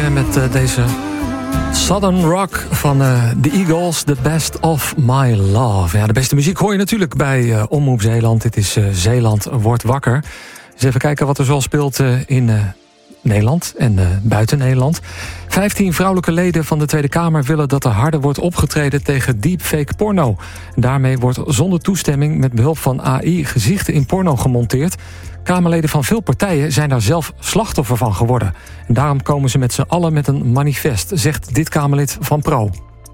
Met deze Southern Rock van The Eagles, The Best of My Love. Ja, de beste muziek hoor je natuurlijk bij Omroep Zeeland. Dit is Zeeland wordt wakker. Dus even kijken wat er zoal speelt in Nederland en buiten Nederland. 15 vrouwelijke leden van de Tweede Kamer willen dat er harder wordt opgetreden tegen deepfake porno. Daarmee wordt zonder toestemming met behulp van AI gezichten in porno gemonteerd. Kamerleden van veel partijen zijn daar zelf slachtoffer van geworden. En daarom komen ze met z'n allen met een manifest, zegt dit Kamerlid van Pro.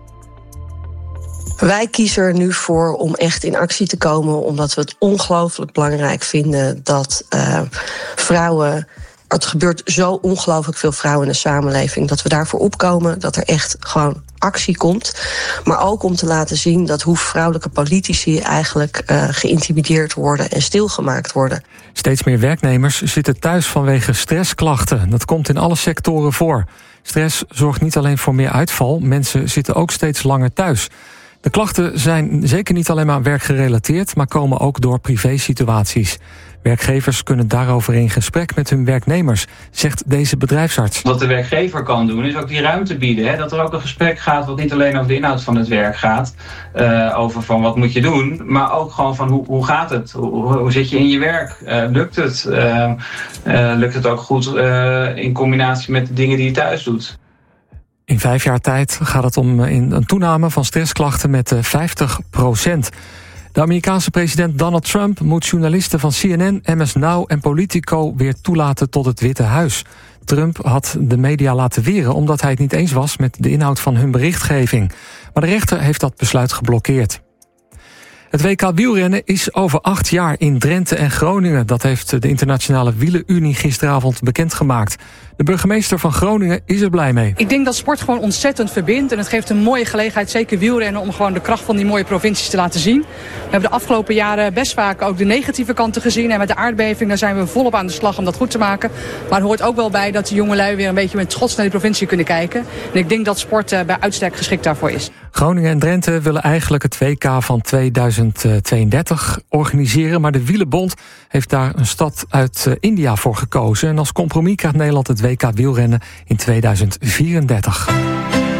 Wij kiezen er nu voor om echt in actie te komen, omdat we het ongelooflijk belangrijk vinden dat vrouwen... Het gebeurt zo ongelooflijk veel vrouwen in de samenleving, dat we daarvoor opkomen, dat er echt gewoon actie komt. Maar ook om te laten zien dat hoe vrouwelijke politici eigenlijk geïntimideerd worden en stilgemaakt worden. Steeds meer werknemers zitten thuis vanwege stressklachten. Dat komt in alle sectoren voor. Stress zorgt niet alleen voor meer uitval, mensen zitten ook steeds langer thuis. De klachten zijn zeker niet alleen maar werkgerelateerd, maar komen ook door privésituaties. Werkgevers kunnen daarover in gesprek met hun werknemers, zegt deze bedrijfsarts. Wat de werkgever kan doen, is ook die ruimte bieden. Hè? Dat er ook een gesprek gaat wat niet alleen over de inhoud van het werk gaat. Over van wat moet je doen, maar ook gewoon van hoe gaat het? Hoe zit je in je werk? Lukt het? Lukt het ook goed in combinatie met de dingen die je thuis doet? In 5 jaar tijd gaat het om een toename van stressklachten met 50%. De Amerikaanse president Donald Trump moet journalisten van CNN, MS Now en Politico weer toelaten tot het Witte Huis. Trump had de media laten weren omdat hij het niet eens was met de inhoud van hun berichtgeving. Maar de rechter heeft dat besluit geblokkeerd. Het WK wielrennen is over 8 jaar in Drenthe en Groningen. Dat heeft de Internationale Wielenunie gisteravond bekendgemaakt. De burgemeester van Groningen is er blij mee. Ik denk dat sport gewoon ontzettend verbindt. En het geeft een mooie gelegenheid, zeker wielrennen, om gewoon de kracht van die mooie provincies te laten zien. We hebben de afgelopen jaren best vaak ook de negatieve kanten gezien. En met de aardbeving, daar zijn we volop aan de slag om dat goed te maken. Maar er hoort ook wel bij dat de jongelui weer een beetje met trots naar die provincie kunnen kijken. En ik denk dat sport bij uitstek geschikt daarvoor is. Groningen en Drenthe willen eigenlijk het WK van 2032 organiseren. Maar de Wielenbond heeft daar een stad uit India voor gekozen. En als compromis krijgt Nederland het WK wielrennen in 2034.